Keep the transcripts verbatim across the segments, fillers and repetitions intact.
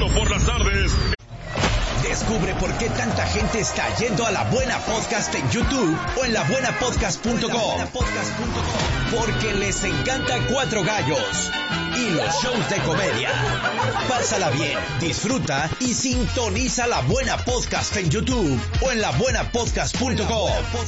sábado por las tardes. Descubre por qué tanta gente está yendo a La Buena Podcast en YouTube o en la buena podcast punto com. Porque les encanta Cuatro Gallos y los shows de comedia. Pásala bien, disfruta y sintoniza La Buena Podcast en YouTube o en la buena podcast punto com.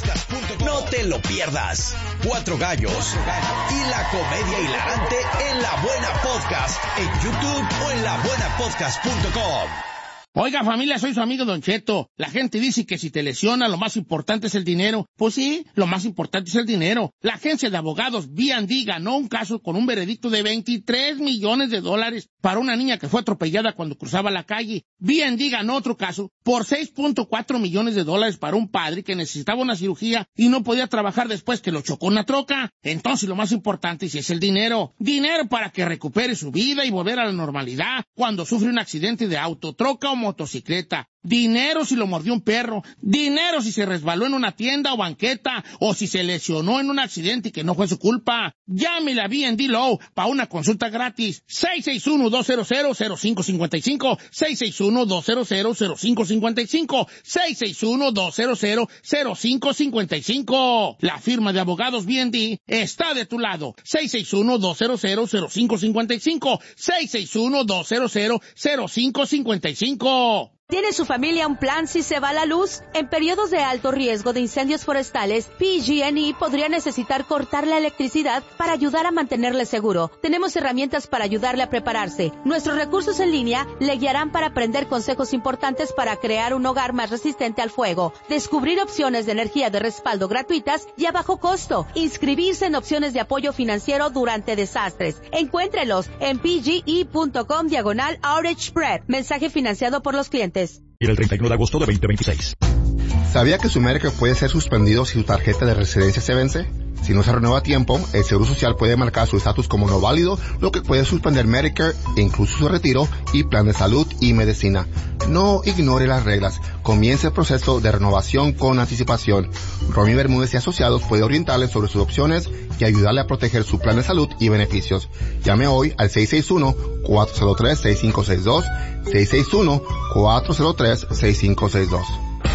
No te lo pierdas. Cuatro Gallos y la comedia hilarante en La Buena Podcast en YouTube o en la buena podcast punto com. Oiga, familia, soy su amigo Don Cheto. La gente dice que si te lesiona, lo más importante es el dinero. Pues sí, lo más importante es el dinero. La agencia de abogados B and D ganó un caso con un veredicto de veintitrés millones de dólares para una niña que fue atropellada cuando cruzaba la calle. B and D ganó otro caso por seis punto cuatro millones de dólares para un padre que necesitaba una cirugía y no podía trabajar después que lo chocó una troca. Entonces lo más importante sí es el dinero. Dinero para que recupere su vida y volver a la normalidad cuando sufre un accidente de auto, troca o motocicleta. Dinero si lo mordió un perro. Dinero si se resbaló en una tienda o banqueta o si se lesionó en un accidente y que no fue su culpa. Llámele a B and D Law para una consulta gratis. seis seis uno, dos cero cero, cero cinco cinco cinco, seis seis uno, dos cero cero, cero cinco cinco cinco, seis seis uno, dos cero cero, cero cinco cinco cinco. La firma de abogados B and D está de tu lado. seis seis uno, dos cero cero, cero cinco cinco cinco, seis seis uno, dos cero cero, cero cinco cinco cinco. ¿Tiene su familia un plan si se va la luz? En periodos de alto riesgo de incendios forestales, P G and E podría necesitar cortar la electricidad para ayudar a mantenerle seguro. Tenemos herramientas para ayudarle a prepararse. Nuestros recursos en línea le guiarán para aprender consejos importantes para crear un hogar más resistente al fuego, descubrir opciones de energía de respaldo gratuitas y a bajo costo, inscribirse en opciones de apoyo financiero durante desastres. Encuéntrelos en pge.com diagonal outage spread. Mensaje financiado por los clientes. Y el treinta y uno de agosto de veinte veintiséis. ¿Sabía que su Medicare puede ser suspendido si su tarjeta de residencia se vence? Si no se renueva a tiempo, el Seguro Social puede marcar su estatus como no válido, lo que puede suspender Medicare e incluso su retiro y plan de salud y medicina. No ignore las reglas. Comience el proceso de renovación con anticipación. Romy Bermúdez y Asociados puede orientarle sobre sus opciones y ayudarle a proteger su plan de salud y beneficios. Llame hoy al seis seis uno, cuatro cero tres, seis cinco seis dos, seis seis uno, cuatro cero tres, seis cinco seis dos.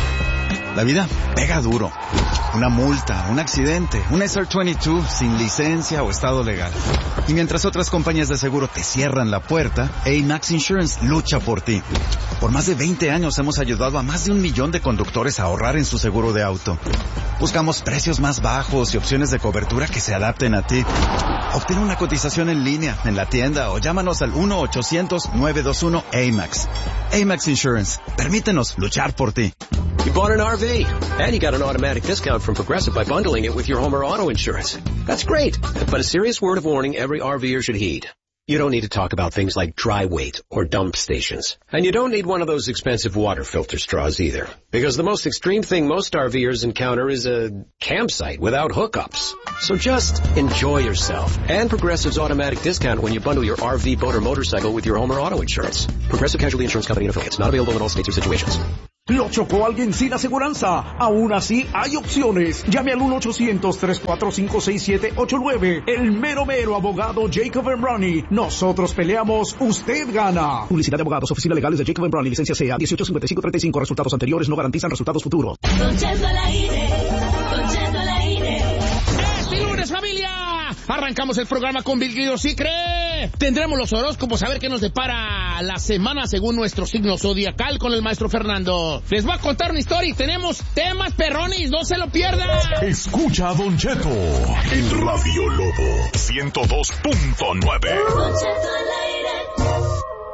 La vida pega duro. Una multa, un accidente, un S R veintidós sin licencia o estado legal. Y mientras otras compañías de seguro te cierran la puerta, A-Max Insurance lucha por ti. Por más de veinte años hemos ayudado a más de un millón de conductores a ahorrar en su seguro de auto. Buscamos precios más bajos y opciones de cobertura que se adapten a ti. Obtén una cotización en línea, en la tienda o llámanos al uno ochocientos, nueve dos uno, A M A X. A-Max Insurance. Permítenos luchar por ti. You bought an R V, and you got an automatic discount from Progressive by bundling it with your home or auto insurance. That's great, but a serious word of warning every RVer should heed. You don't need to talk about things like dry weight or dump stations. And you don't need one of those expensive water filter straws either. Because the most extreme thing most RVers encounter is a campsite without hookups. So just enjoy yourself. And Progressive's automatic discount when you bundle your R V, boat, or motorcycle with your home or auto insurance. Progressive Casualty Insurance Company and Affiliates. Not available in all states or situations. Lo chocó alguien sin aseguranza. Aún así hay opciones. Llame al uno ochocientos, tres cuatro cinco, seis siete ocho nueve. El mero mero abogado Jacob and Ronnie. Nosotros peleamos, usted gana. Publicidad de abogados, oficinas legales de Jacob and Ronnie, licencia C A dieciocho cincuenta y cinco treinta y cinco. Resultados anteriores no garantizan resultados futuros. Don Cheto al aire, Don Cheto al aire. ¡Este lunes, familia! Arrancamos el programa con Bill Guido, ¿sí cree? Tendremos los horóscopos, a ver qué nos depara la semana según nuestro signo zodiacal con el maestro Fernando. Les voy a contar una historia y tenemos temas perronis, no se lo pierdan. Escucha a Don Cheto en Radio Lobo ciento dos punto nueve. Don Cheto al aire.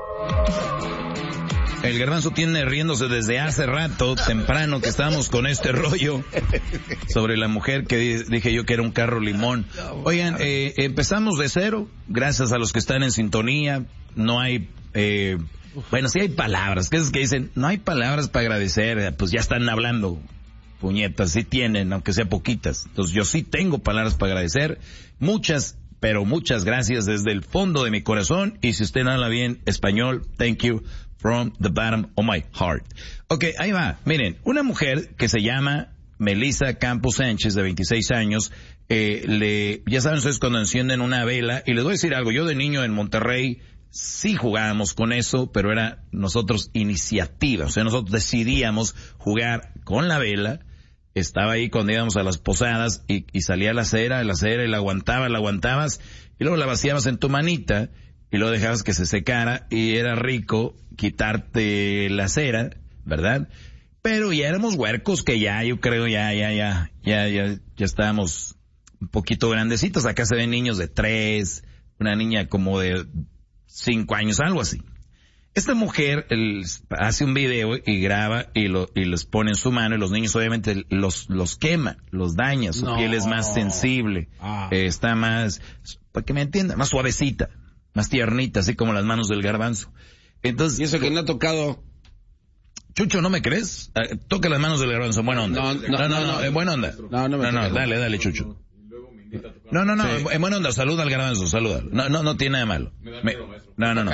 El Garbanzo tiene riéndose desde hace rato, temprano, que estábamos con este rollo sobre la mujer que dije yo que era un carro limón. Oigan, eh, empezamos de cero, gracias a los que están en sintonía. No hay, eh, bueno, sí hay palabras, que es que dicen, no hay palabras para agradecer, pues ya están hablando, puñetas, sí tienen, aunque sea poquitas. Entonces yo sí tengo palabras para agradecer, muchas, pero muchas gracias desde el fondo de mi corazón. Y si usted no habla bien español, thank you. From the bottom of my heart. Ok, ahí va. Miren, una mujer que se llama Melissa Campos Sánchez, de veintiséis años, eh, le, ya saben ustedes cuando encienden una vela, y les voy a decir algo, yo de niño en Monterrey sí jugábamos con eso, pero era nosotros iniciativa, o sea, nosotros decidíamos jugar con la vela. Estaba ahí cuando íbamos a las posadas y, y salía la cera, la cera y la aguantabas, la aguantabas y luego la vaciabas en tu manita y luego dejabas que se secara y era rico quitarte la cera, ¿verdad? Pero ya éramos huercos que ya, yo creo, ya, ya, ya, ya, ya, ya estábamos un poquito grandecitos. Acá se ven niños de tres, una niña como de cinco años, algo así. Esta mujer el, hace un video y graba y lo y les pone en su mano y los niños obviamente los los quema, los daña, su no. piel es más sensible, ah. eh, está más, para que me entiendan, más suavecita, más tiernita, así como las manos del garbanzo. Entonces, y eso que no ha tocado. Chucho, ¿no me crees? Eh, toca las manos del garbanzo, buena onda. No, no, no, no, no, no en buena onda. No, no, me no, no dale, dale, Chucho. No, no, no, sí. en buena onda, saluda al garbanzo, saluda. No, no, no tiene nada de malo. Me, no, no, no.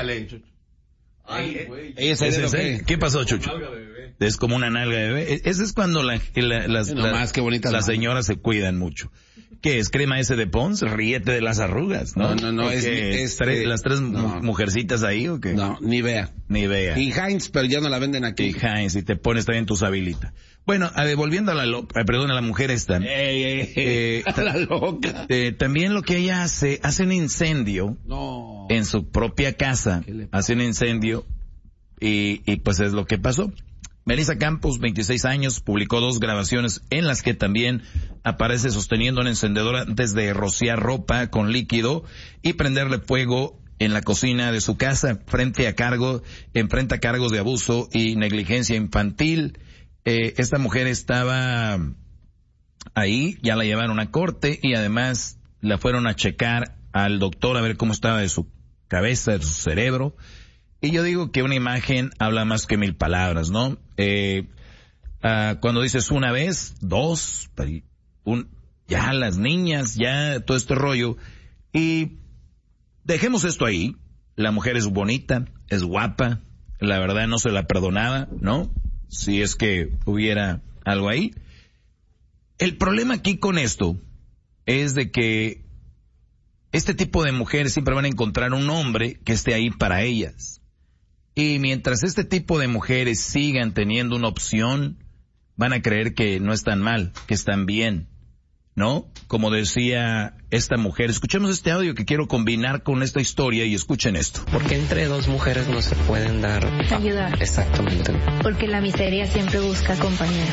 Ay, güey. ¿Ese es ese? ¿Qué pasó, Chucho? Es como una nalga de bebé. Ese es cuando la, la, las, no la, más, qué bonita las señoras se cuidan mucho. ¿Qué es? ¿Crema ese de Pons? Ríete de las arrugas, ¿no? No, no, no. Es, es, tres, eh, ¿Las tres no. mujercitas ahí o qué? No, ni vea. Ni vea. Y Heinz, pero ya no la venden aquí. Y Heinz, y te pones también tu sabilita. Bueno, a ver, volviendo a la loca, eh, perdón, a la mujer esta. Ey, ey, eh, a la loca. Eh, también lo que ella hace, hace un incendio. No. En su propia casa. Hace un incendio. Y, y pues es lo que pasó. Melissa Campos, veintiséis años, publicó dos grabaciones en las que también aparece sosteniendo un encendedor antes de rociar ropa con líquido y prenderle fuego en la cocina de su casa, frente a cargo, enfrenta cargos de abuso y negligencia infantil. Eh, esta mujer estaba ahí, ya la llevaron a corte y además la fueron a checar al doctor a ver cómo estaba de su cabeza, de su cerebro. Y yo digo que una imagen habla más que mil palabras, ¿no? Eh, uh, cuando dices una vez, dos, un, ya las niñas, ya todo este rollo. Y dejemos esto ahí. La mujer es bonita, es guapa, la verdad no se la perdonaba, ¿no? Si es que hubiera algo ahí. El problema aquí con esto es de que este tipo de mujeres siempre van a encontrar un hombre que esté ahí para ellas. Y mientras este tipo de mujeres sigan teniendo una opción, van a creer que no están mal, que están bien, ¿no? Como decía esta mujer, escuchemos este audio que quiero combinar con esta historia y escuchen esto. Porque entre dos mujeres no se pueden dar ayudar. Exactamente. Porque la miseria siempre busca compañera.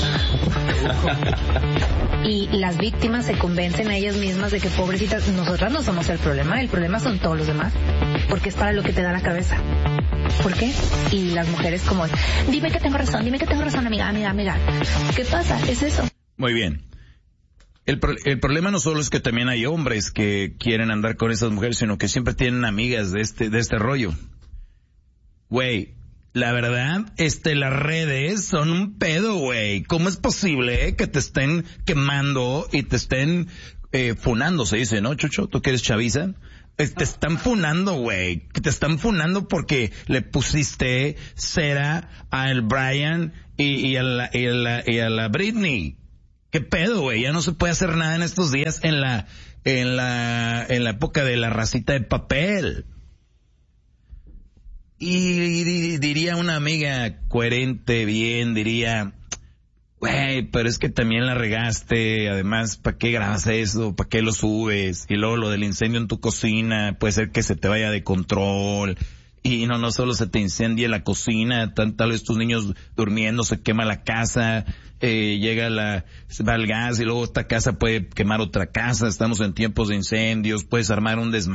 Y las víctimas se convencen a ellas mismas de que pobrecitas, nosotras no somos el problema, el problema son todos los demás, porque es para lo que te da la cabeza. ¿Por qué? Y las mujeres como, dime que tengo razón, dime que tengo razón, amiga, amiga, amiga. ¿Qué pasa? Es eso. Muy bien. El, pro- el problema no solo es que también hay hombres que quieren andar con esas mujeres, sino que siempre tienen amigas de este, de este rollo. Güey, la verdad, este, las redes son un pedo, güey. ¿Cómo es posible eh, que te estén quemando y te estén eh, funando? Se dice, ¿no, Chucho? ¿Tú que eres chaviza? Te están funando, güey. Te están funando porque le pusiste cera al Brian y, y, a la, y, a la, y a la Britney. ¿Qué pedo, güey? Ya no se puede hacer nada en estos días en la, en la, en la época de la racita de papel. Y, y diría una amiga coherente, bien, diría, güey, pero es que también la regaste, además, ¿para qué grabas eso? ¿Para qué lo subes? Y luego lo del incendio en tu cocina, puede ser que se te vaya de control. Y no, no solo se te incendia la cocina, tal, tal vez tus niños durmiendo, se quema la casa, eh, llega la, se va el gas y luego esta casa puede quemar otra casa, estamos en tiempos de incendios, puedes armar un desmadre.